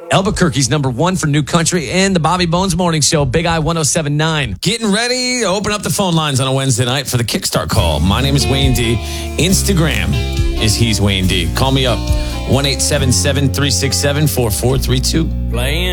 Albuquerque's #1 for new country, and the Bobby Bones Morning Show, Big I 107.9. Getting ready to open up the phone lines on a Wednesday night for the Kickstart call. My name is Wayne D. Instagram is He's Wayne D. Call me up, 1-877-367-4432. Playing.